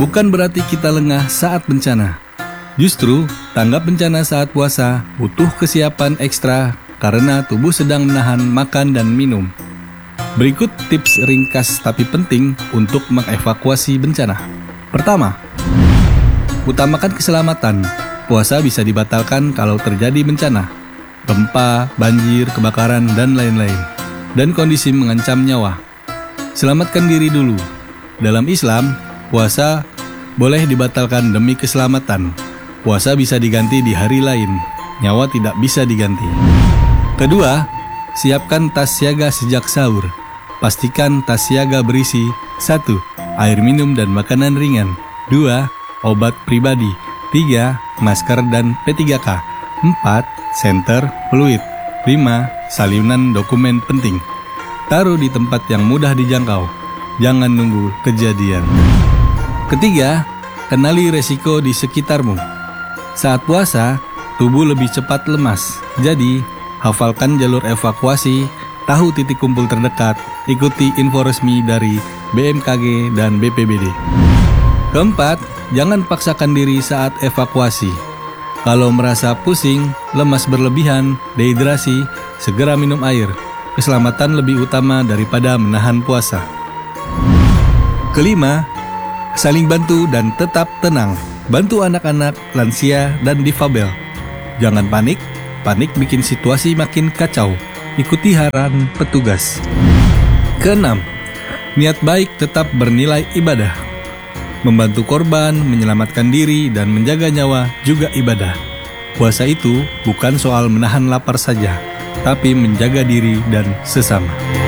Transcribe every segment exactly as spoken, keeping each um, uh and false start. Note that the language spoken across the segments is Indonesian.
Bukan berarti kita lengah saat bencana. Justru, tanggap bencana saat puasa butuh kesiapan ekstra karena tubuh sedang menahan makan dan minum. Berikut tips ringkas tapi penting untuk mengevakuasi bencana. Pertama, utamakan keselamatan. Puasa bisa dibatalkan kalau terjadi bencana, gempa, banjir, kebakaran, dan lain-lain, dan kondisi mengancam nyawa. Selamatkan diri dulu. Dalam Islam, puasa boleh dibatalkan demi keselamatan. Puasa bisa diganti di hari lain, nyawa tidak bisa diganti. Kedua, siapkan tas siaga sejak sahur. Pastikan tas siaga berisi satu. Air minum dan makanan ringan. Dua. Obat pribadi. Tiga. Masker dan P tiga K. Empat. Senter, fluid. Lima. Salinan dokumen penting. Taruh di tempat yang mudah dijangkau. Jangan nunggu kejadian. Ketiga, kenali resiko di sekitarmu. Saat puasa, tubuh lebih cepat lemas. Jadi, hafalkan jalur evakuasi, tahu titik kumpul terdekat, ikuti info resmi dari B M K G dan B P B D. Keempat, jangan paksakan diri saat evakuasi. Kalau merasa pusing, lemas berlebihan, dehidrasi, segera minum air. Keselamatan lebih utama daripada menahan puasa. Kelima, saling bantu dan tetap tenang. Bantu anak-anak, lansia, dan difabel. Jangan panik, panik bikin situasi makin kacau. Ikuti arahan petugas. Keenam, niat baik tetap bernilai ibadah. Membantu korban, menyelamatkan diri, dan menjaga nyawa juga ibadah. Puasa itu bukan soal menahan lapar saja, tapi menjaga diri dan sesama.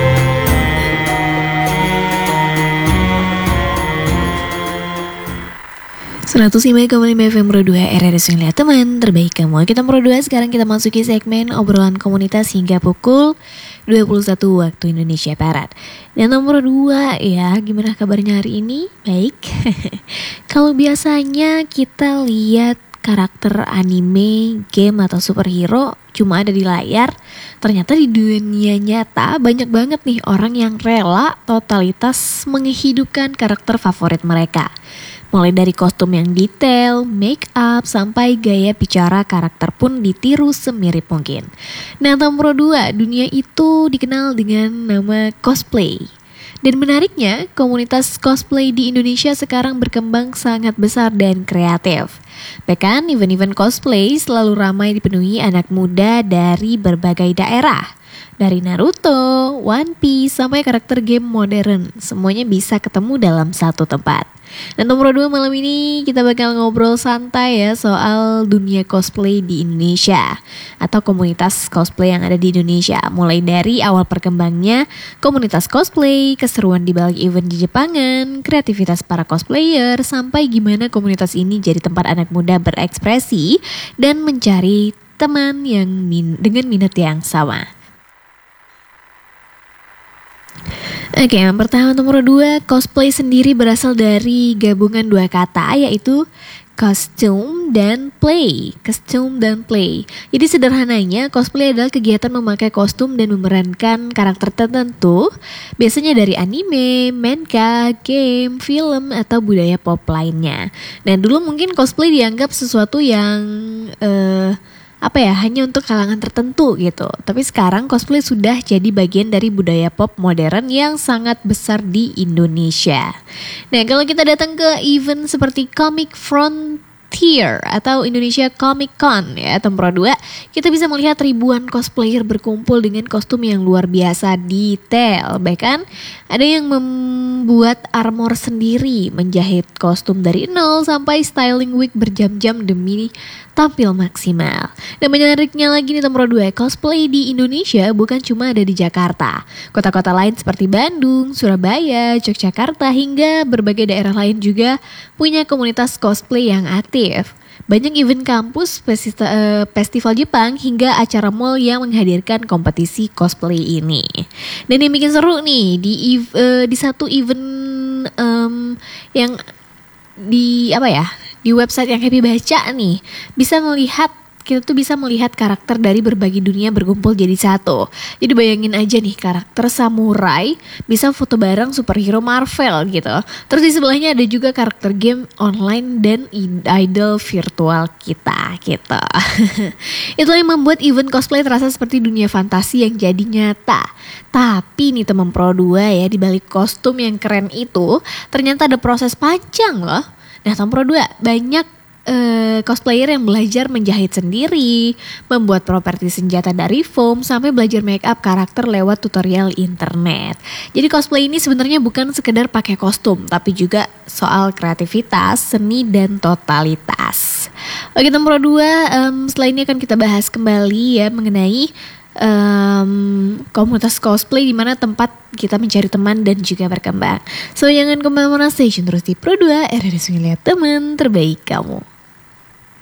seratus lima koma lima F M Pro dua R R S Ngeliat Teman terbaik kamu. Kita Pro dua, sekarang kita masuki segmen obrolan komunitas hingga pukul dua puluh satu waktu Indonesia Barat. Dan nomor dua ya, gimana kabarnya hari ini? Baik. Kalau biasanya kita lihat karakter anime, game atau superhero cuma ada di layar, ternyata di dunia nyata banyak banget nih orang yang rela totalitas menghidupkan karakter favorit mereka. Mulai dari kostum yang detail, make up, sampai gaya bicara karakter pun ditiru semirip mungkin. Nah, nomor dua, dunia itu dikenal dengan nama cosplay. Dan menariknya, komunitas cosplay di Indonesia sekarang berkembang sangat besar dan kreatif. Bahkan event-event cosplay selalu ramai dipenuhi anak muda dari berbagai daerah. Dari Naruto, One Piece, sampai karakter game modern, semuanya bisa ketemu dalam satu tempat. Dan nomor dua malam ini kita bakal ngobrol santai ya soal dunia cosplay di Indonesia atau komunitas cosplay yang ada di Indonesia. Mulai dari awal perkembangnya komunitas cosplay, keseruan di balik event di Jepangan, kreativitas para cosplayer, sampai gimana komunitas ini jadi tempat anak muda berekspresi dan mencari teman yang min- dengan minat yang sama. Oke, yang pertama nomor dua, cosplay sendiri berasal dari gabungan dua kata, yaitu costume dan play. Costume dan play. Jadi sederhananya, cosplay adalah kegiatan memakai kostum dan memerankan karakter tertentu, biasanya dari anime, manga, game, film, atau budaya pop lainnya. Dan dulu mungkin cosplay dianggap sesuatu yang uh, apa ya, hanya untuk kalangan tertentu gitu. Tapi sekarang cosplay sudah jadi bagian dari budaya pop modern yang sangat besar di Indonesia. Nah, kalau kita datang ke event seperti Comic Frontier atau Indonesia Comic Con ya, Tempro dua, kita bisa melihat ribuan cosplayer berkumpul dengan kostum yang luar biasa detail. Bahkan ada yang membuat armor sendiri, menjahit kostum dari nol sampai styling wig berjam-jam demi tampil maksimal. Dan menariknya lagi nih nomor dua, cosplay di Indonesia bukan cuma ada di Jakarta. Kota-kota lain seperti Bandung, Surabaya, Yogyakarta, hingga berbagai daerah lain juga punya komunitas cosplay yang aktif. Banyak event kampus, festival Jepang, hingga acara mall yang menghadirkan kompetisi cosplay ini. Dan yang bikin seru nih, di, uh, di satu event um, yang di apa ya, di website yang Happy baca nih, bisa melihat kita tuh bisa melihat karakter dari berbagai dunia berkumpul jadi satu. Jadi bayangin aja nih, karakter samurai bisa foto bareng superhero Marvel gitu. Terus di sebelahnya ada juga karakter game online dan idol virtual kita gitu. Itulah yang membuat event cosplay terasa seperti dunia fantasi yang jadi nyata. Tapi nih teman Pro dua ya, di balik kostum yang keren itu ternyata ada proses panjang loh. Nah teman Pro dua, banyak Uh, cosplayer yang belajar menjahit sendiri, membuat properti senjata dari foam, sampai belajar make up karakter lewat tutorial internet. Jadi cosplay ini sebenarnya bukan sekedar pakai kostum, tapi juga soal kreativitas, seni, dan totalitas. Oke teman Pro dua, um, setelah ini akan kita bahas kembali ya mengenai Um, komunitas cosplay di mana tempat kita mencari teman dan juga berkembang. So jangan kemana-mana, stay tune terus di Pro dua, R R S Ngeliat Teman Terbaik Kamu.